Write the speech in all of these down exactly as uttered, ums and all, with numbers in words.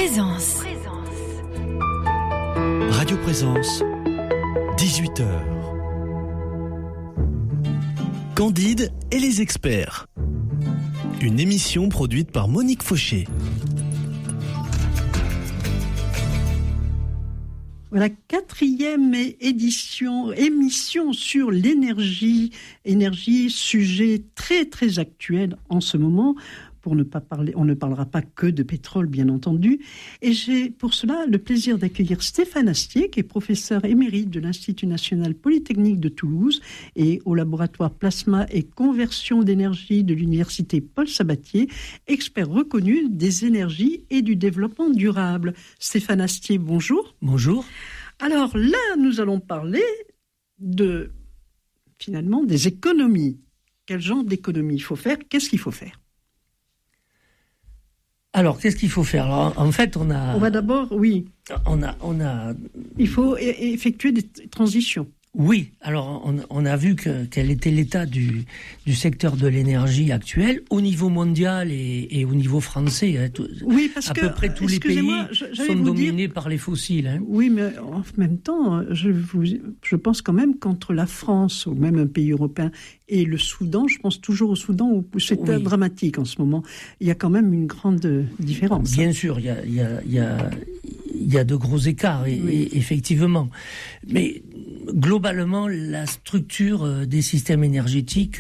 Présence. Radio Présence, dix-huit heures. Candide et les experts. Une émission produite par Monique Fauché. Voilà, quatrième édition, émission sur l'énergie, énergie, sujet très très actuel en ce moment. Pour ne pas parler, on ne parlera pas que de pétrole, bien entendu. Et j'ai pour cela le plaisir d'accueillir Stéphane Astier, qui est professeur émérite de l'Institut national polytechnique de Toulouse et au laboratoire plasma et conversion d'énergie de l'université Paul Sabatier, expert reconnu des énergies et du développement durable. Stéphane Astier, bonjour. Bonjour. Alors là, nous allons parler de, finalement, des économies. Quel genre d'économie il faut faire? Qu'est-ce qu'il faut faire? Alors, qu'est-ce qu'il faut faire? Alors, en fait, on a... On va d'abord, oui. On a, on a... Il faut e- effectuer des transitions. Oui, alors on, on a vu que, quel était l'état du, du secteur de l'énergie actuel au niveau mondial et, et au niveau français. Hein, tout, oui, parce à que, peu près tous les pays sont dominés dire... par les fossiles. Hein. Oui, mais en même temps, je, vous, je pense quand même qu'entre la France ou même un pays européen et le Soudan, je pense toujours au Soudan où c'est oui. dramatique en ce moment, il y a quand même une grande différence. Bien sûr, il y a, il y a, il y a, il y a de gros écarts, et, oui. et, effectivement. Mais globalement, la structure des systèmes énergétiques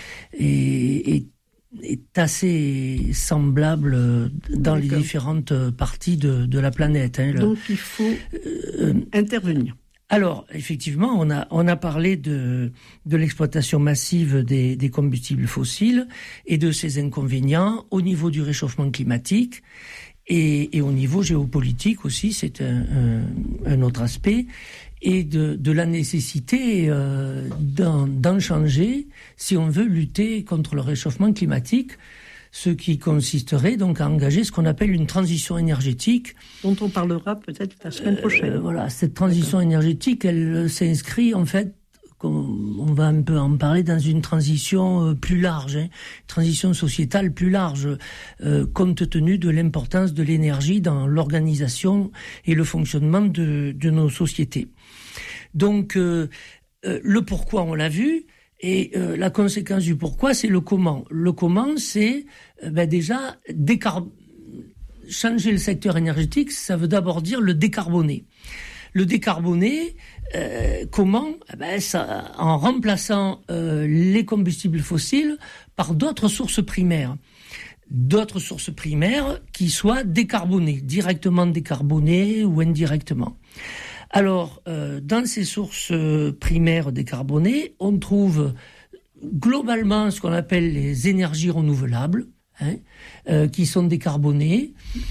est, est, est assez semblable dans D'accord. les différentes parties de, de la planète. Hein. Donc il faut euh, intervenir. Alors, effectivement, on a, on a parlé de, de l'exploitation massive des, des combustibles fossiles et de ses inconvénients au niveau du réchauffement climatique et, et au niveau géopolitique aussi, c'est un, un, un autre aspect. Et de, de la nécessité euh, d'en, d'en changer si on veut lutter contre le réchauffement climatique, ce qui consisterait donc à engager ce qu'on appelle une transition énergétique. Dont on parlera peut-être la semaine prochaine. Euh, voilà, cette transition D'accord. énergétique, elle s'inscrit en fait, on va un peu en parler, dans une transition plus large, hein, transition sociétale plus large, euh, compte tenu de l'importance de l'énergie dans l'organisation et le fonctionnement de, de nos sociétés. Donc, euh, euh, le pourquoi, on l'a vu, et euh, la conséquence du pourquoi, c'est le comment. Le comment, c'est euh, ben déjà décar... changer le secteur énergétique, ça veut d'abord dire le décarboner. Le décarboner, euh, comment eh ben ça, en remplaçant euh, les combustibles fossiles par d'autres sources primaires. D'autres sources primaires qui soient décarbonées, directement décarbonées ou indirectement. Alors, euh, dans ces sources primaires décarbonées, on trouve globalement ce qu'on appelle les énergies renouvelables, hein, euh, qui sont décarbonées.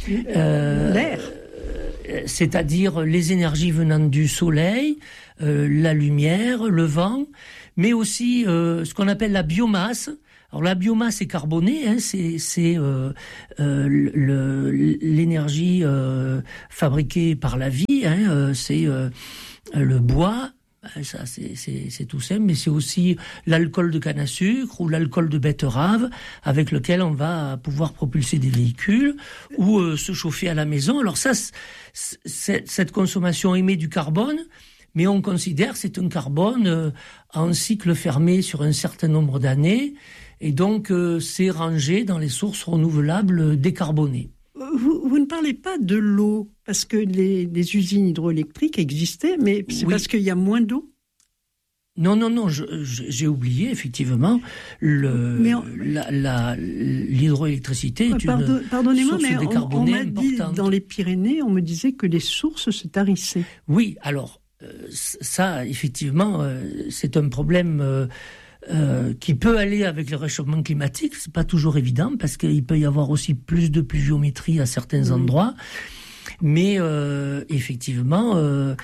Euh, L'air. C'est-à-dire les énergies venant du soleil, euh, la lumière, le vent, mais aussi euh, ce qu'on appelle la biomasse. Alors la biomasse est carbonée, hein, c'est, c'est euh, euh, le, l'énergie euh, fabriquée par la vie, hein, euh, c'est euh, le bois. Ça, c'est, c'est, c'est tout simple, mais c'est aussi l'alcool de canne à sucre ou l'alcool de betterave avec lequel on va pouvoir propulser des véhicules ou euh, se chauffer à la maison. Alors ça, c'est, cette consommation émet du carbone, mais on considère que c'est un carbone euh, en cycle fermé sur un certain nombre d'années, et donc euh, c'est rangé dans les sources renouvelables décarbonées. Vous, vous ne parlez pas de l'eau, parce que les, les usines hydroélectriques existaient, mais c'est oui. parce qu'il y a moins d'eau? Non, non, non, je, je, j'ai oublié, effectivement, le, mais on... la, la, l'hydroélectricité est Pardon, une pardonnez-moi, source mais décarbonée on, on m'a dit, importante. Dans les Pyrénées, on me disait que les sources se tarissaient. Oui, alors, euh, ça, effectivement, euh, c'est un problème... Euh, Euh, qui peut aller avec le réchauffement climatique, c'est pas toujours évident parce qu'il peut y avoir aussi plus de pluviométrie à certains mmh. endroits, mais euh, effectivement, euh,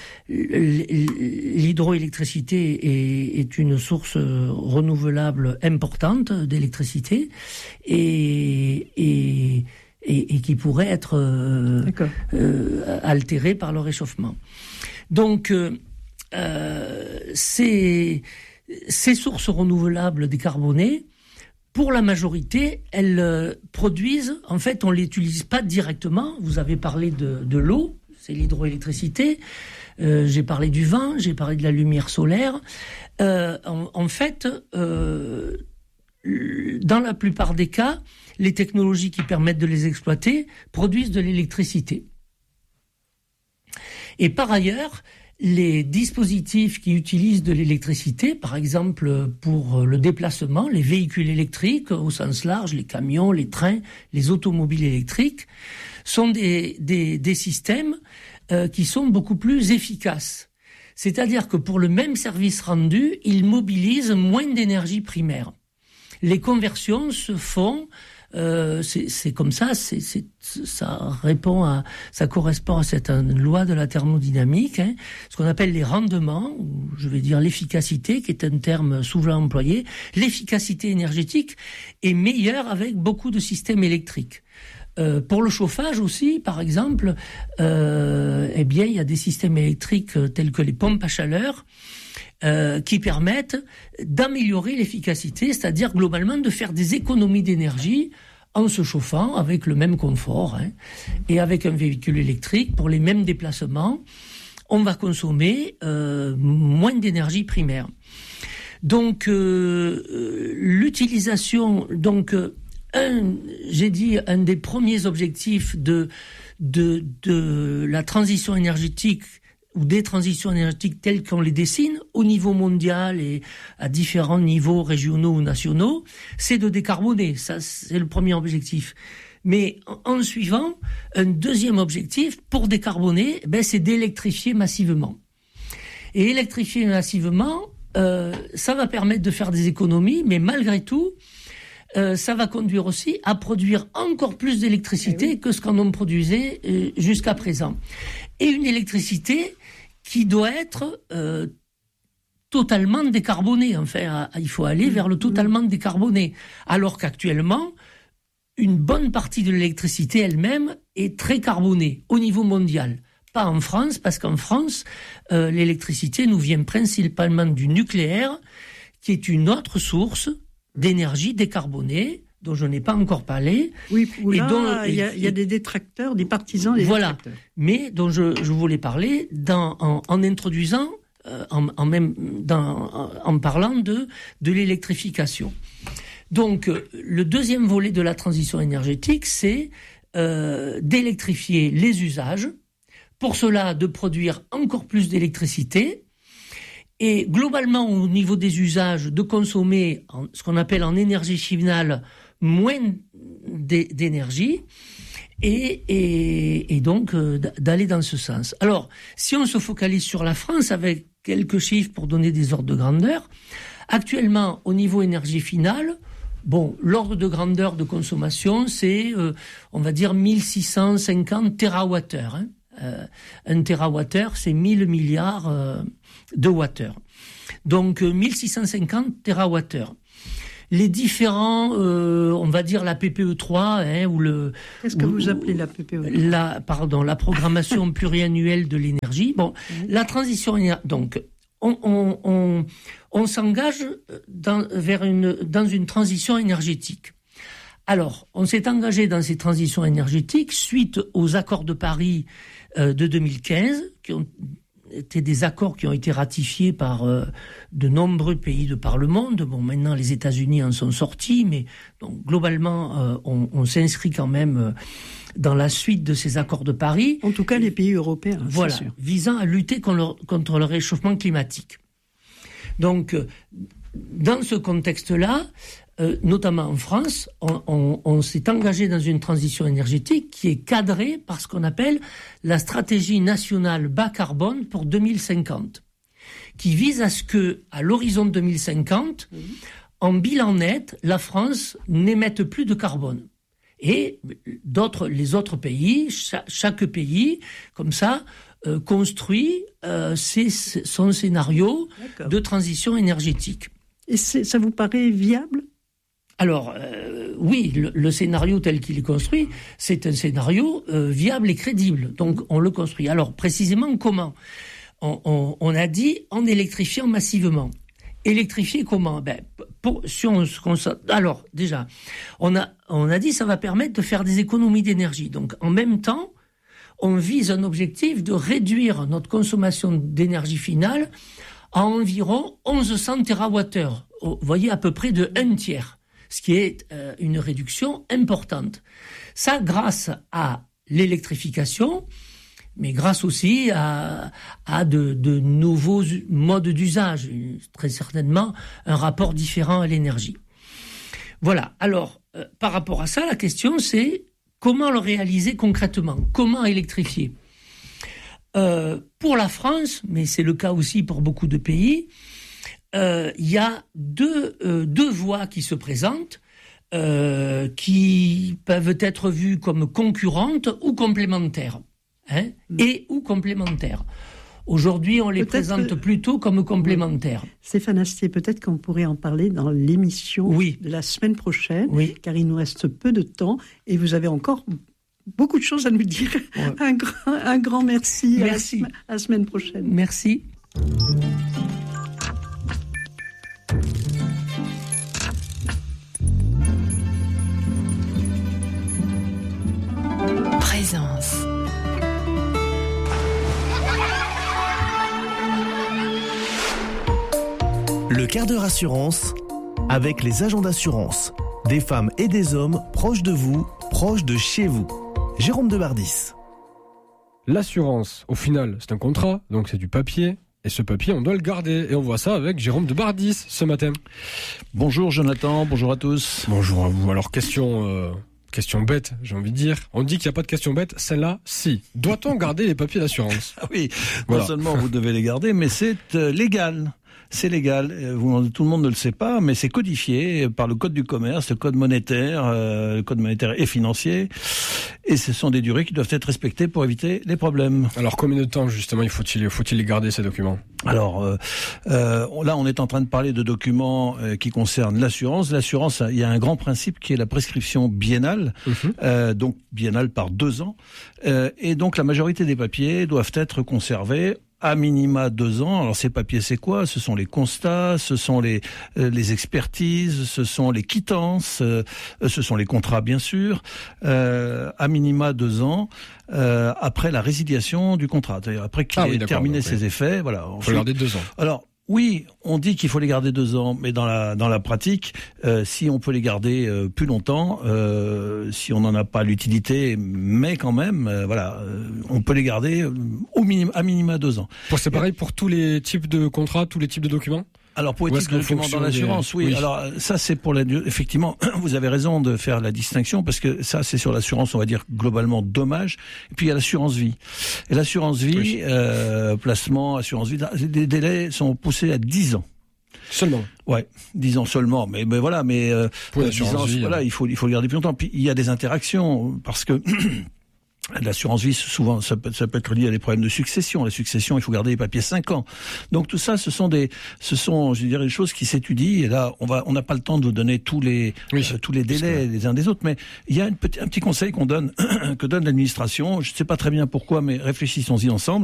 l'hydroélectricité est, est une source renouvelable importante d'électricité et, et, et, et qui pourrait être euh, euh, altérée par le réchauffement. Donc, euh, euh, c'est Ces sources renouvelables décarbonées pour la majorité, elles euh, produisent, en fait, on ne l'utilise pas directement. Vous avez parlé de, de l'eau, c'est l'hydroélectricité. Euh, j'ai parlé du vent, j'ai parlé de la lumière solaire. Euh, en, en fait, euh, dans la plupart des cas, les technologies qui permettent de les exploiter produisent de l'électricité. Et par ailleurs, les dispositifs qui utilisent de l'électricité, par exemple pour le déplacement, les véhicules électriques au sens large, les camions, les trains, les automobiles électriques, sont des, des, des systèmes euh, qui sont beaucoup plus efficaces. C'est-à-dire que pour le même service rendu, ils mobilisent moins d'énergie primaire. Les conversions se font... Euh, c'est, c'est comme ça, c'est, c'est, ça répond à, ça correspond à cette loi de la thermodynamique, hein, ce qu'on appelle les rendements, ou je vais dire l'efficacité, qui est un terme souvent employé. L'efficacité énergétique est meilleure avec beaucoup de systèmes électriques. Euh, pour le chauffage aussi, par exemple, euh, eh bien, il y a des systèmes électriques tels que les pompes à chaleur. Euh, qui permettent d'améliorer l'efficacité, c'est-à-dire globalement de faire des économies d'énergie en se chauffant avec le même confort, hein, et avec un véhicule électrique pour les mêmes déplacements, on va consommer euh, moins d'énergie primaire. Donc euh, l'utilisation, donc un, j'ai dit un des premiers objectifs de de de la transition énergétique ou des transitions énergétiques telles qu'on les dessine au niveau mondial et à différents niveaux régionaux ou nationaux, c'est de décarboner. Ça, c'est le premier objectif. Mais en, en suivant, un deuxième objectif pour décarboner, ben, c'est d'électrifier massivement. Et électrifier massivement, euh, ça va permettre de faire des économies, mais malgré tout, euh, ça va conduire aussi à produire encore plus d'électricité eh oui. que ce qu'on en produisait euh, jusqu'à présent. Et une électricité qui doit être euh, totalement décarbonée. Enfin, il faut aller vers le totalement décarboné. Alors qu'actuellement, une bonne partie de l'électricité elle-même est très carbonée au niveau mondial. Pas en France, parce qu'en France, euh, l'électricité nous vient principalement du nucléaire, qui est une autre source d'énergie décarbonée, dont je n'ai pas encore parlé. Oui, il y, y a des détracteurs, des partisans des voilà, détracteurs. Mais dont je, je voulais parler dans, en, en introduisant, euh, en, en, même, dans, en, en parlant de, de l'électrification. Donc, euh, le deuxième volet de la transition énergétique, c'est euh, d'électrifier les usages, pour cela de produire encore plus d'électricité, et globalement, au niveau des usages, de consommer en, ce qu'on appelle en énergie finale moins d'énergie, et, et, et donc euh, d'aller dans ce sens. Alors, si on se focalise sur la France, avec quelques chiffres pour donner des ordres de grandeur, actuellement, au niveau énergie finale, bon, l'ordre de grandeur de consommation, c'est, euh, on va dire, mille six cent cinquante térawattheures, hein. Euh, un térawattheure, c'est mille milliards euh, de wattheures. Donc, euh, mille six cent cinquante térawattheures. Les différents, euh, on va dire la P P E trois, hein, ou le... Qu'est-ce que ou, vous appelez la P P E trois ? La, pardon, la programmation pluriannuelle de l'énergie. Bon, oui. La transition énergétique, donc, on, on, on, on s'engage dans, vers une, dans une transition énergétique. Alors, on s'est engagé dans ces transitions énergétiques suite aux accords de Paris euh, de deux mille quinze, qui ont été des accords qui ont été ratifiés par euh, de nombreux pays de par le monde. Bon, maintenant, les États-Unis en sont sortis, mais donc, globalement, euh, on, on s'inscrit quand même euh, dans la suite de ces accords de Paris. En tout cas, les pays européens, voilà, c'est sûr. Visant à lutter contre le, contre le réchauffement climatique. Donc, euh, dans ce contexte-là, Euh, notamment en France, on, on, on s'est engagé dans une transition énergétique qui est cadrée par ce qu'on appelle la stratégie nationale bas carbone pour deux mille cinquante, qui vise à ce que, à l'horizon deux mille cinquante, mmh. en bilan net, la France n'émette plus de carbone. Et d'autres, les autres pays, chaque, chaque pays, comme ça, euh, construit euh, ses, son scénario D'accord. de transition énergétique. Et c'est, ça vous paraît viable ? Alors, euh, oui, le, le scénario tel qu'il est construit, c'est un scénario euh, viable et crédible. Donc, on le construit. Alors, précisément, comment ? on, on, on a dit en électrifiant massivement. électrifier comment? Ben, pour, si on se concentre, alors déjà, on a, on a dit ça va permettre de faire des économies d'énergie. Donc en même temps, on vise un objectif de réduire notre consommation d'énergie finale à environ mille cent térawattheures. Vous voyez, à peu près de un tiers, ce qui est euh, une réduction importante. Ça, grâce à l'électrification, mais grâce aussi à, à de, de nouveaux modes d'usage, très certainement un rapport différent à l'énergie. Voilà, alors, euh, par rapport à ça, la question c'est comment le réaliser concrètement? Comment électrifier? euh, Pour la France, mais c'est le cas aussi pour beaucoup de pays, il euh, y a deux, euh, deux voies qui se présentent, euh, qui peuvent être vues comme concurrentes ou complémentaires, hein, mmh. et ou complémentaires. Aujourd'hui, on les peut-être présente que... plutôt comme complémentaires. Stéphane Astier, peut-être qu'on pourrait en parler dans l'émission oui. de la semaine prochaine, oui. car il nous reste peu de temps et vous avez encore beaucoup de choses à nous dire. Ouais. Un, grand, un grand merci. Merci. À la, à la semaine prochaine. Merci. Présence. Le quart d'heure assurance avec les agents d'assurance. Des femmes et des hommes proches de vous, proches de chez vous. Jérôme Debardis. L'assurance, au final, c'est un contrat, donc c'est du papier. Et ce papier, on doit le garder. Et on voit ça avec Jérôme Debardis ce matin. Bonjour Jonathan, bonjour à tous. Bonjour à vous. Alors question... Euh... Question bête, j'ai envie de dire. On dit qu'il n'y a pas de question bête, celle-là, si. Doit-on garder les papiers d'assurance? Ah oui, voilà. Non seulement vous devez les garder, mais c'est euh, légal. C'est légal. Vous, tout le monde ne le sait pas, mais c'est codifié par le code du commerce, le code monétaire, euh, le code monétaire et financier. Et ce sont des durées qui doivent être respectées pour éviter les problèmes. Alors combien de temps justement il faut-il, faut-il les garder ces documents? Alors euh, euh, là, on est en train de parler de documents euh, qui concernent l'assurance. L'assurance, il y a un grand principe qui est la prescription biennale, mmh. euh, donc biennale par deux ans. Euh, et donc la majorité des papiers doivent être conservés à minima deux ans. Alors ces papiers, c'est quoi? Ce sont les constats, ce sont les euh, les expertises, ce sont les quittances, euh, ce sont les contrats bien sûr. Euh, à minima deux ans euh, après la résiliation du contrat, c'est-à-dire après qu'il ah, ait oui, terminé ses oui. effets. Voilà. Il faut garder deux ans. Alors. Oui, on dit qu'il faut les garder deux ans, mais dans la dans la pratique, euh, si on peut les garder euh, plus longtemps, euh, si on n'en a pas l'utilité, mais quand même, euh, voilà, euh, on peut les garder euh, au minimum, à minima deux ans. Pour c'est pareil pour tous les types de contrats, tous les types de documents. Alors pour les types de documents dans l'assurance, oui. oui. Alors ça c'est pour la effectivement, vous avez raison de faire la distinction parce que ça c'est sur l'assurance, on va dire globalement dommage. Et puis il y a l'assurance vie. Et l'assurance vie, oui. euh, placement, assurance vie, les délais sont poussés à dix ans. Seulement. Ouais, dix ans seulement. Mais, mais voilà, mais euh, pour l'assurance ans, vie, voilà, hein. il faut il faut le garder plus longtemps. Puis il y a des interactions parce que. L'assurance vie, souvent, ça peut, ça peut être lié à des problèmes de succession. La succession, il faut garder les papiers cinq ans. Donc tout ça, ce sont des, ce sont, je dirais, des choses qui s'étudient. Et là, on va, on n'a pas le temps de vous donner tous les, oui, euh, tous les délais les uns des autres. Mais il y a une petit, un petit conseil qu'on donne, que donne l'administration. Je ne sais pas très bien pourquoi, mais réfléchissons-y ensemble.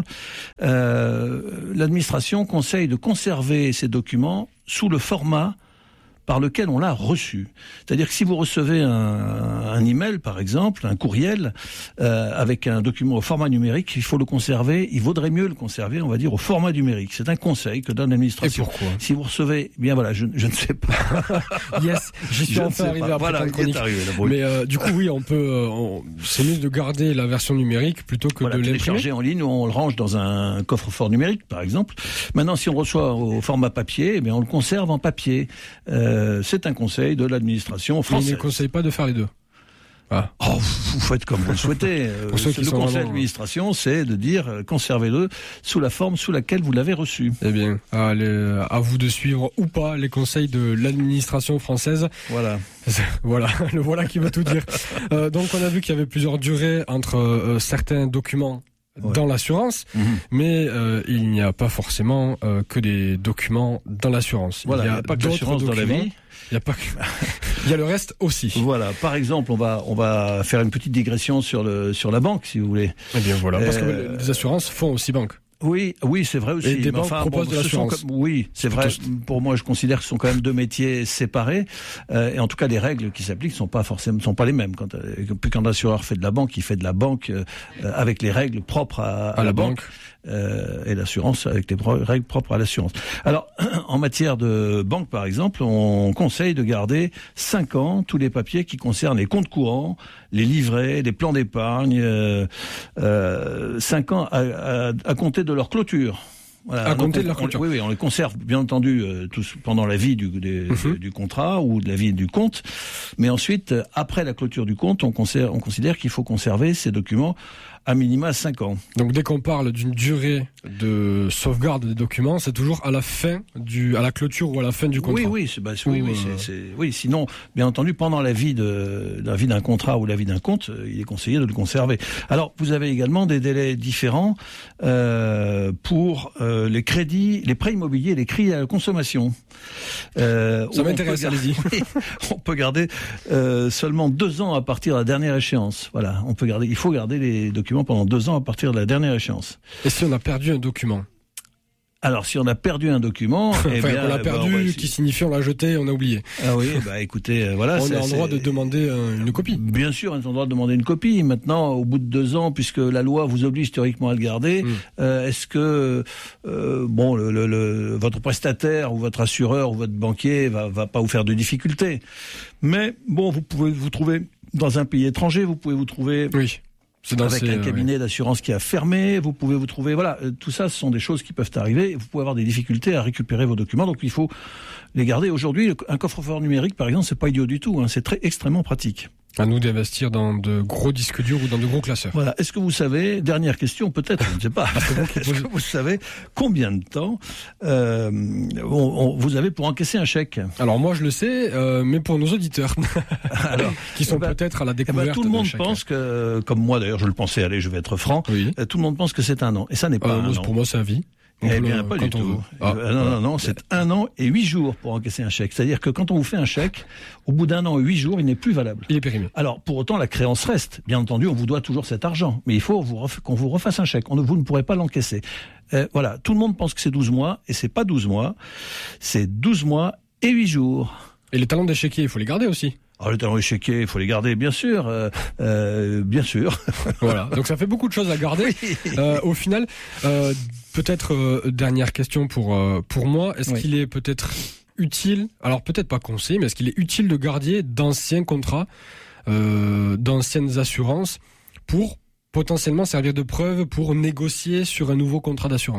Euh, l'administration conseille de conserver ces documents sous le format par lequel on l'a reçu. C'est-à-dire que si vous recevez un, un email, par exemple, un courriel, euh, avec un document au format numérique, il faut le conserver, il vaudrait mieux le conserver, on va dire, au format numérique. C'est un conseil que donne l'administration. Et pourquoi? Si vous recevez, bien voilà, je, je ne sais pas. Yes, je suis enfin arrivé après voilà, ta chronique. Arrivé, mais euh, du coup, oui, on peut, euh, on, c'est mieux de garder la version numérique plutôt que voilà, de l'imprimer. En ligne, on le range dans un coffre-fort numérique, par exemple. Maintenant, si on reçoit au format papier, eh bien, on le conserve en papier. Euh, c'est un conseil de l'administration française. Mais il ne conseille pas de faire les deux. Ah. Oh, vous faites comme vous le souhaitez. Pour ceux qui le sont conseil vraiment... d'administration, c'est de dire euh, conservez-le sous la forme sous laquelle vous l'avez reçu. Eh bien, allez, à vous de suivre ou pas les conseils de l'administration française. Voilà. Voilà, le voilà qui veut tout dire. euh, donc on a vu qu'il y avait plusieurs durées entre euh, certains documents. Ouais. Dans l'assurance, mmh. mais euh, il n'y a pas forcément euh, que des documents dans l'assurance. Voilà, il y a, il y a pas que l'assurance dans la vie. Il y a pas que... il y a le reste aussi. Voilà. Par exemple, on va on va faire une petite digression sur le sur la banque, si vous voulez. Eh bien voilà, parce euh... que les assurances font aussi banque. Oui, oui, c'est vrai aussi. Et des banques enfin, proposent bon, de l'assurance. Comme, oui, c'est vrai. Pour moi, je considère que ce sont quand même deux métiers séparés. Euh, et en tout cas, les règles qui s'appliquent sont pas forcément, sont pas les mêmes. Quand, quand l'assureur fait de la banque, il fait de la banque euh, avec les règles propres à, à, à la, la banque. banque. Euh, et l'assurance avec les pro- règles propres à l'assurance. Alors, en matière de banque, par exemple, on conseille de garder cinq ans tous les papiers qui concernent les comptes courants, les livrets, les plans d'épargne, euh, euh, cinq ans à, à, à compter de leur clôture. Voilà, à compter on, de leur clôture. On, oui, oui, on les conserve bien entendu euh, tous pendant la vie du, des, mm-hmm. du contrat ou de la vie du compte, mais ensuite, après la clôture du compte, on considère, on considère qu'il faut conserver ces documents à minima cinq ans. Donc dès qu'on parle d'une durée de sauvegarde des documents, c'est toujours à la fin du, à la clôture ou à la fin du contrat. Oui, oui, c'est, bah, oui, oui, euh... c'est, c'est, oui. Sinon, bien entendu, pendant la vie de, la vie d'un contrat ou la vie d'un compte, il est conseillé de le conserver. Alors, vous avez également des délais différents euh, pour euh, les crédits, les prêts immobiliers, et les crédits à la consommation. Euh, Ça m'intéresse, garder, allez-y. Oui, on peut garder euh, seulement deux ans à partir de la dernière échéance. Voilà, on peut garder. Il faut garder les documents pendant deux ans à partir de la dernière échéance. Et si on a perdu un document ? Alors, si on a perdu un document, eh enfin, bien, on l'a perdu, bah, qui signifie on l'a jeté, on a oublié. Ah oui, bah écoutez, euh, voilà. On c'est, a le droit c'est... de demander euh, une copie. Bien sûr, on a le droit de demander une copie. Maintenant, au bout de deux ans, puisque la loi vous oblige théoriquement à le garder, mm. euh, est-ce que euh, bon, le, le, le, votre prestataire ou votre assureur ou votre banquier va, va pas vous faire de difficultés ? Mais bon, vous pouvez vous trouver dans un pays étranger, vous pouvez vous trouver. Oui. C'est dans avec ces, un cabinet oui. d'assurance qui a fermé, vous pouvez vous trouver, voilà, tout ça, ce sont des choses qui peuvent arriver. Vous pouvez avoir des difficultés à récupérer vos documents, donc il faut les garder. Aujourd'hui, un coffre-fort numérique, par exemple, c'est pas idiot du tout, hein, c'est très extrêmement pratique. À nous d'investir dans de gros disques durs ou dans de gros classeurs. Voilà. Est-ce que vous savez, dernière question, peut-être, je ne sais pas. Est-ce que vous savez combien de temps euh, on, on, vous avez pour encaisser un chèque ? Alors moi, je le sais, euh, mais pour nos auditeurs, alors, qui sont eh ben, peut-être à la découverte. Eh ben, tout le monde chèque. pense que, comme moi d'ailleurs, je le pensais. Allez, je vais être franc. Oui. Tout le monde pense que c'est un an, et ça n'est pas euh, un moi, an. Pour moi, c'est à vie. Donc, eh bien, pas du tout. Ah, euh, non, non, non, c'est un an et huit jours pour encaisser un chèque. C'est-à-dire que quand on vous fait un chèque, au bout d'un an et huit jours, il n'est plus valable. Il est périmé. Alors, pour autant, la créance reste. Bien entendu, on vous doit toujours cet argent. Mais il faut vous ref... qu'on vous refasse un chèque. On ne, vous ne pourrez pas l'encaisser. Euh, voilà. Tout le monde pense que c'est douze mois, et c'est pas douze mois. C'est douze mois et huit jours. Et les talons d'échiquier, il faut les garder aussi. Alors, les talons échiquiers, il faut les garder, bien sûr, euh, euh, bien sûr. Voilà, donc ça fait beaucoup de choses à garder. Oui. Euh, au final, euh, peut-être euh, dernière question pour euh, pour moi, est-ce oui. qu'il est peut-être utile, alors peut-être pas conseillé, mais est-ce qu'il est utile de garder d'anciens contrats, euh, d'anciennes assurances pour potentiellement servir de preuve pour négocier sur un nouveau contrat d'assurance ?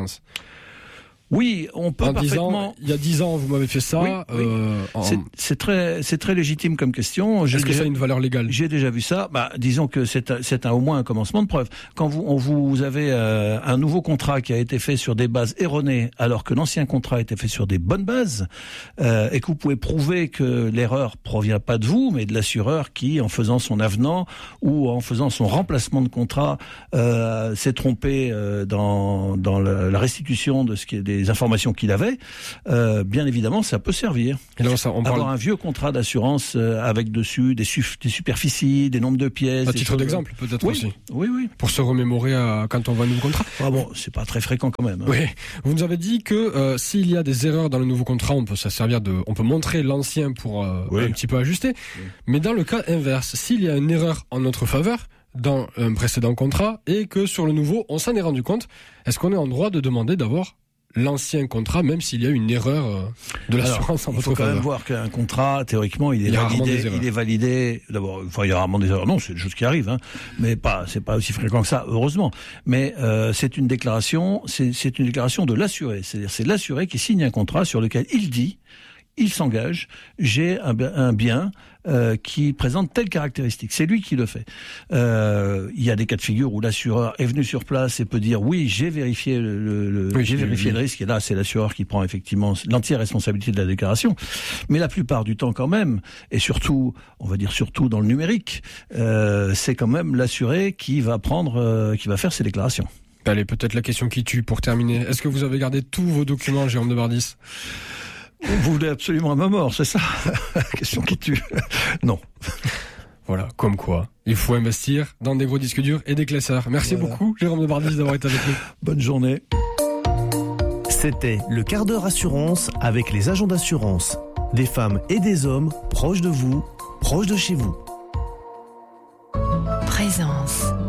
Oui, on peut en parfaitement. Disant, il y a dix ans, vous m'avez fait ça. Oui, oui. Euh, en... c'est, c'est très, c'est très légitime comme question. Est-ce J'ai que déjà, ça a une valeur légale ? J'ai déjà vu ça. Bah, disons que c'est, un, c'est un, au moins un commencement de preuve. Quand vous, on, vous avez euh, un nouveau contrat qui a été fait sur des bases erronées, alors que l'ancien contrat a été fait sur des bonnes bases, euh, et que vous pouvez prouver que l'erreur provient pas de vous, mais de l'assureur qui, en faisant son avenant ou en faisant son remplacement de contrat, euh, s'est trompé euh, dans, dans la, la restitution de ce qui est des informations qu'il a avait, euh, bien évidemment, ça peut servir. Et là, ça, on Avoir parle... un vieux contrat d'assurance euh, avec dessus des, suf- des superficies, des nombres de pièces. À titre d'exemple, peut-être oui, aussi. Oui, oui. Pour se remémorer à, quand on voit un nouveau contrat. Ah bon, c'est pas très fréquent quand même. Hein. Oui. Vous nous avez dit que euh, s'il y a des erreurs dans le nouveau contrat, on peut ça servir de, on peut montrer l'ancien pour euh, oui. un petit peu ajuster. Oui. Mais dans le cas inverse, s'il y a une erreur en notre faveur dans un précédent contrat et que sur le nouveau, on s'en est rendu compte, est-ce qu'on est en droit de demander d'avoir l'ancien contrat, même s'il y a une erreur de l'assurance. Alors, en votre faveur. Il faut quand même voir qu'un contrat, théoriquement, il est il validé. Il est validé. D'abord, enfin, il y a rarement des erreurs. Non, c'est des choses qui arrivent, hein. Mais pas, c'est pas aussi fréquent que ça, heureusement. Mais euh, c'est une déclaration, c'est, c'est une déclaration de l'assuré. C'est-à-dire, c'est l'assuré qui signe un contrat sur lequel il dit, il s'engage, j'ai un, un bien euh, qui présente telle caractéristique. C'est lui qui le fait. Euh, il y a des cas de figure où l'assureur est venu sur place et peut dire oui, j'ai vérifié le, le oui, j'ai vérifié le risque. Et là, c'est l'assureur qui prend effectivement l'entière responsabilité de la déclaration. Mais la plupart du temps, quand même, et surtout, on va dire surtout dans le numérique, euh, c'est quand même l'assuré qui va prendre, euh, qui va faire ses déclarations. Allez, peut-être la question qui tue pour terminer. Est-ce que vous avez gardé tous vos documents, Jérôme de Bardis ? Vous voulez absolument à ma mort, c'est ça la question qui tue. Non. Voilà, comme quoi, il faut investir dans des gros disques durs et des classeurs. Merci voilà. beaucoup, Jérôme de Bardis, d'avoir été avec nous. Bonne journée. C'était le quart d'heure assurance avec les agents d'assurance. Des femmes et des hommes proches de vous, proches de chez vous. Présence.